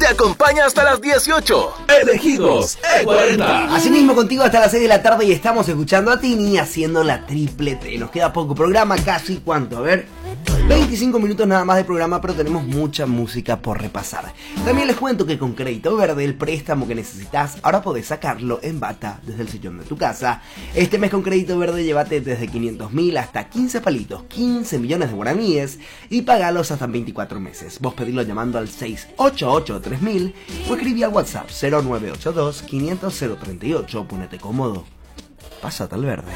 te acompaña hasta las 18. Elegidos E40. Asimismo contigo hasta las 6 de la tarde y estamos escuchando a Tini haciendo la triple T. Nos queda poco programa, casi ¿cuánto? A ver, 25 minutos nada más de programa, pero tenemos mucha música por repasar. También les cuento que con Crédito Verde, el préstamo que necesitas, ahora podés sacarlo en bata desde el sillón de tu casa. Este mes con Crédito Verde llévate desde 500.000 hasta 15 palitos, 15 millones de guaraníes y pagalos hasta 24 meses. Vos pedilo llamando al 688-3000 o escribí al WhatsApp 0982-500-038. Ponete cómodo. Pásate al verde.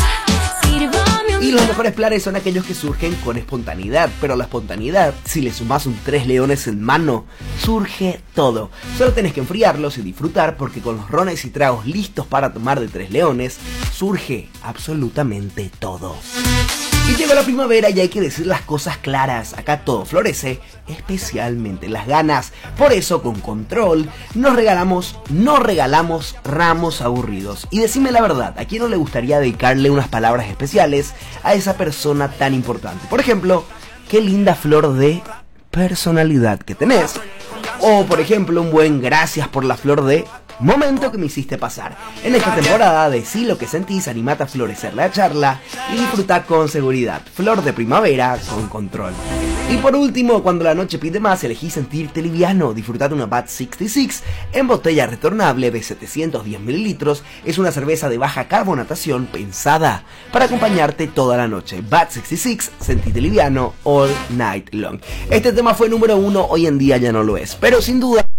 Y los mejores planes son aquellos que surgen con espontaneidad, pero la espontaneidad, si le sumás un 3 leones en mano, surge todo. Solo tenés que enfriarlos y disfrutar, porque con los rones y tragos listos para tomar de 3 leones, surge absolutamente todo. Y llegó la primavera y hay que decir las cosas claras. Acá todo florece, especialmente las ganas. Por eso, con Control, no regalamos ramos aburridos. Y decime la verdad, ¿a quién no le gustaría dedicarle unas palabras especiales a esa persona tan importante? Por ejemplo, qué linda flor de personalidad que tenés. O, por ejemplo, un buen gracias por la flor de momento que me hiciste pasar. En esta temporada, decí lo que sentís, animate a florecer la charla y disfruta con seguridad. Flor de primavera con Control. Y por último, cuando la noche pide más, elegí sentirte liviano. Disfrutar de una Bat 66 en botella retornable de 710 mililitros. Es una cerveza de baja carbonatación pensada para acompañarte toda la noche. Bat 66, sentite liviano all night long. Este tema fue número 1, hoy en día ya no lo es, pero sin duda